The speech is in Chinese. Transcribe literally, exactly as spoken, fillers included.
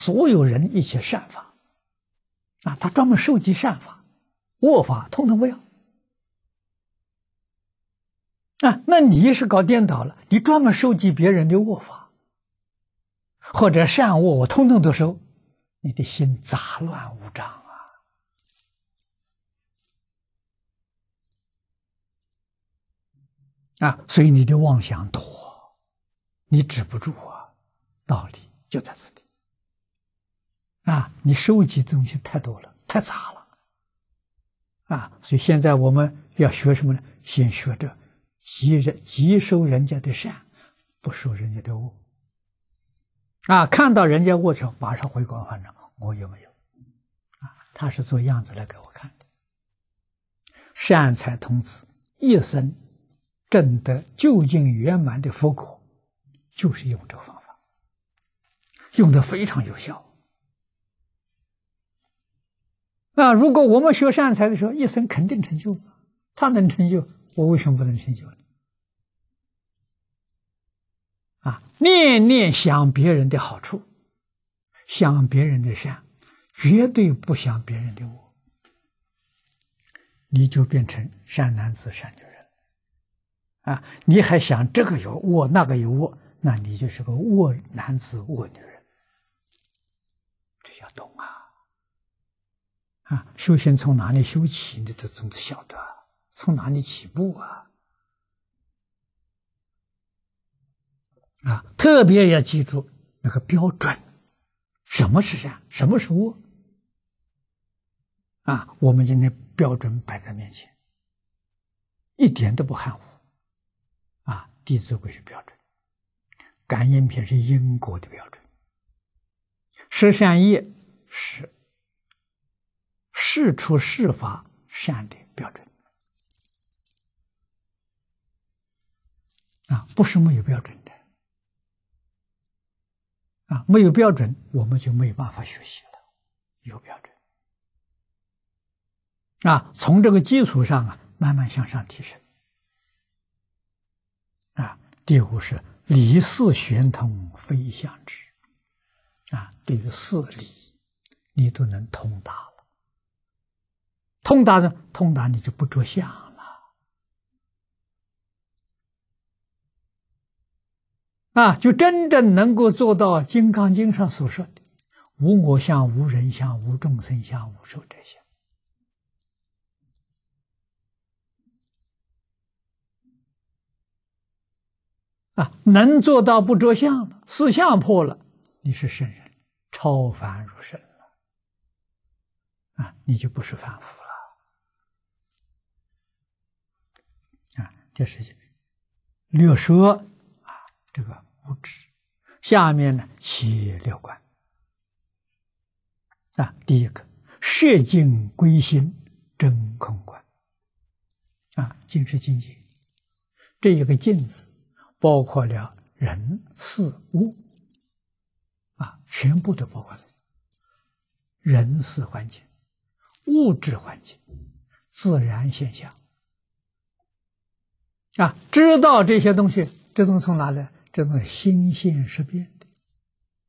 所有人一起善法啊，他专门收集善法，恶法通通不要啊。那你是搞颠倒了，你专门收集别人的恶法，或者善恶我通通都收，你的心杂乱无章啊。啊，所以你的妄想多，你止不住啊，道理就在这里。啊，你收集的东西太多了，太杂了，啊，所以现在我们要学什么呢？先学着积人积收人家的善，不收人家的恶。啊，看到人家恶时候，马上回光返照，我有没有？啊，他是做样子来给我看的。善财童子一生证得究竟圆满的佛果，就是用这个方法，用得非常有效。啊，如果我们学善财的时候，一生肯定成就，他能成就，我为什么不能成就呢？啊，念念想别人的好处，想别人的善，绝对不想别人的恶，你就变成善男子善女人。啊，你还想这个有恶，那个有恶，那你就是个恶男子恶女人，这要懂啊。啊，修行从哪里修起，你都总得晓得，从哪里起步啊？啊，特别要记住那个标准，什么是善，什么是恶？啊，我们今天标准摆在面前，一点都不含糊。啊，《弟子规》是标准，感应篇是因果的标准，十善业是事出事法善的标准。啊，不是没有标准的。啊，没有标准，我们就没有办法学习了。有标准。啊，从这个基础上啊，慢慢向上提升。啊，第五是理事玄通，非相知。啊，对于事理，你都能通达了。通达着，通达你就不着相了。啊，就真正能够做到《金刚经》上所说的无我相、无人相、无众生相、无寿者相。啊，能做到不着相了，四相破了，你是圣人，超凡入圣了。啊，你就不是凡夫了。啊，这是略说啊，这个无知。下面呢，起六观。啊，第一个，摄境归心，真空观。啊，境是境界，这一个境字包括了人事物，啊，全部都包括了。人事环境、物质环境、自然现象。啊，知道这些东西，这东西从哪来？这种心现识变。